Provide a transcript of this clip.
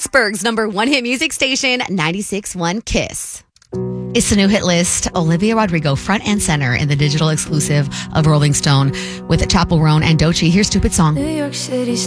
Pittsburgh's #1 hit music station, 96.1 KISS. It's the new hit list. Olivia Rodrigo, front and center in the digital exclusive of Rolling Stone with Chappell Roan and Doechii. Here's Stupid Song. New York City.